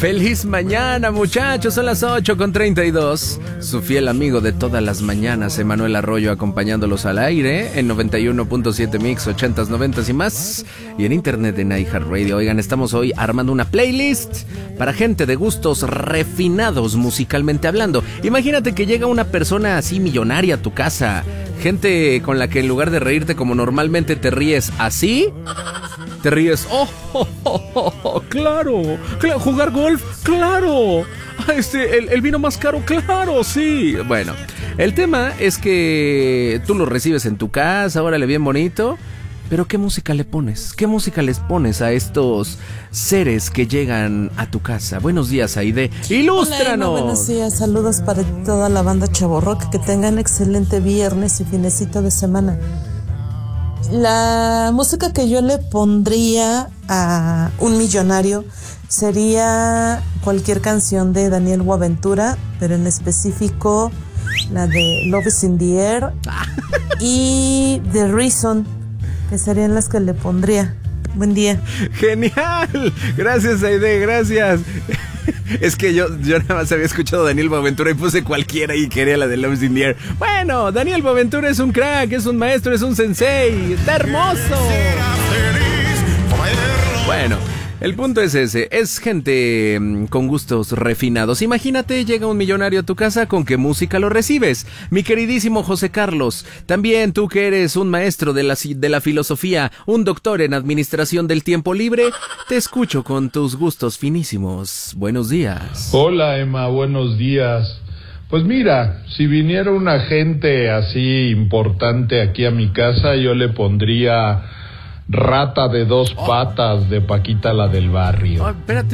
Feliz mañana, muchachos, son las 8:32. Su fiel amigo de todas las mañanas, Emanuel Arroyo, acompañándolos al aire en 91.7 Mix, 80s, 90s y más. Y en internet en iHeartRadio. Oigan, estamos hoy armando una playlist para gente de gustos refinados musicalmente hablando. Imagínate que llega una persona así millonaria a tu casa. Gente con la que en lugar de reírte como normalmente te ríes así, te ríes, claro, jugar golf, claro, el vino más caro, claro, sí. Bueno, el tema es que tú lo recibes en tu casa, órale, bien bonito, pero ¿qué música le pones? ¿Qué música les pones a estos seres que llegan a tu casa? Buenos días, Aide, ilústranos. Hola, buenos días, saludos para toda la banda Chavo Rock, que tengan excelente viernes y finecito de semana. La música que yo le pondría a un millonario sería cualquier canción de Daniel Boaventura, pero en específico la de Love is in the Air y The Reason, que serían las que le pondría. Buen día. Genial, gracias, Aide, gracias. Es que yo nada más había escuchado a Daniel Boaventura y puse cualquiera y quería la de Love is in the Air. Bueno, Daniel Boaventura es un crack, es un maestro, es un sensei. ¡Está hermoso! Bueno, el punto es ese, es gente con gustos refinados. Imagínate, llega un millonario a tu casa, ¿con qué música lo recibes? Mi queridísimo José Carlos, también tú que eres un maestro de la filosofía, un doctor en administración del tiempo libre, te escucho con tus gustos finísimos. Buenos días. Hola, Emma, buenos días. Pues mira, si viniera un agente así importante aquí a mi casa, yo le pondría Rata de dos patas de Paquita la del barrio. Espérate.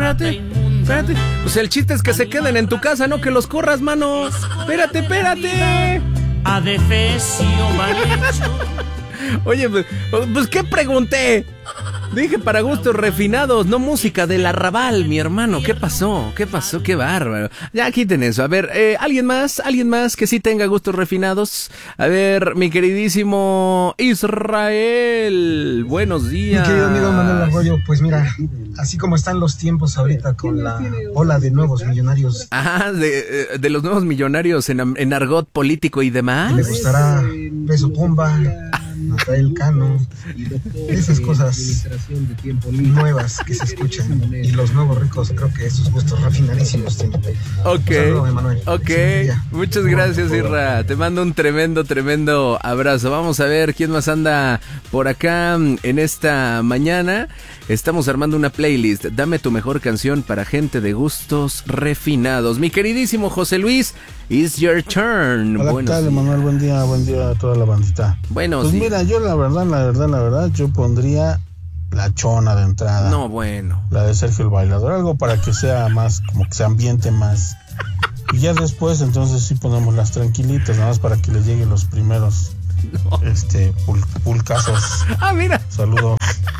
Pues el chiste es que se queden en tu casa, no que los corras, mano. Espérate. Adefesio mal hecho. Oye, pues ¿qué pregunté? Dije para gustos refinados, no música del arrabal, mi hermano. ¿Qué pasó? Qué bárbaro. Ya quiten eso. A ver, ¿alguien más que sí tenga gustos refinados? A ver, mi queridísimo Israel. Buenos días. Mi querido amigo Manuel Arroyo, pues mira, así como están los tiempos ahorita con la ola de nuevos millonarios. Ah, de los nuevos millonarios en argot político y demás. Le gustará Peso Pumba, Rafael Cano, esas cosas nuevas que se escuchan, y los nuevos ricos, creo que esos gustos refinadísimos tienen. Ok, muchas gracias, Irra, te mando un tremendo abrazo. Vamos a ver quién más anda por acá en esta mañana. Estamos armando una playlist, dame tu mejor canción para gente de gustos refinados. Mi queridísimo José Luis, it's your turn. Hola, ¿qué tal, Manuel? Buen día a toda la bandita. Buenos pues días. Mira, yo la verdad, yo pondría La Chona de entrada. No, bueno. La de Sergio el Bailador, algo para que sea más, como que se ambiente más. Y ya después, entonces sí ponemos las tranquilitas, nada más para que les lleguen los primeros, pulcazos. Ah, mira. Saludos.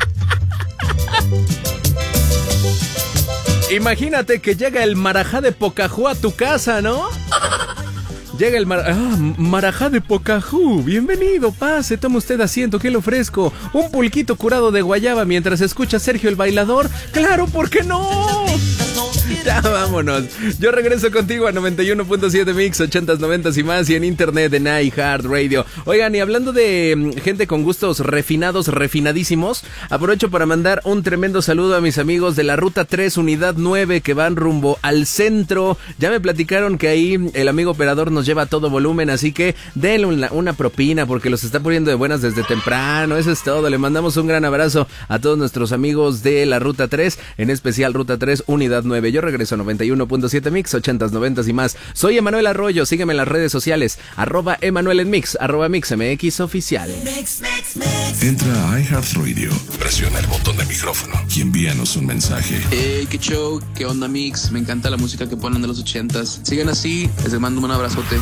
Imagínate que llega el marajá de Pocahú a tu casa, ¿no? Llega el marajá de Pocahú. Bienvenido, pase, toma usted asiento, ¿qué le ofrezco? ¿Un pulquito curado de guayaba mientras escucha Sergio el Bailador? ¡Claro, ¿por qué no! Ya vámonos. Yo regreso contigo a 91.7 Mix, 80s, 90s y más, y en internet en iHeartRadio. Oigan, y hablando de gente con gustos refinados, refinadísimos, aprovecho para mandar un tremendo saludo a mis amigos de la Ruta 3, Unidad 9, que van rumbo al centro. Ya me platicaron que ahí el amigo operador nos lleva a todo volumen, así que denle una propina porque los está poniendo de buenas desde temprano. Eso es todo. Le mandamos un gran abrazo a todos nuestros amigos de la Ruta 3, en especial Ruta 3, Unidad 9. Yo regreso a 91.7 Mix, 80s, 90s y más. Soy Emanuel Arroyo, sígueme en las redes sociales, @Emanuel en Mix, @MixMX oficial. Entra a iHeartRadio, presiona el botón de micrófono y envíanos un mensaje. Qué show, qué onda, Mix, me encanta la música que ponen de los 80s. Sigan así, les mando un abrazote.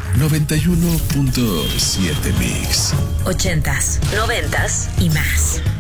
91.7 Mix, 80s, 90s y más.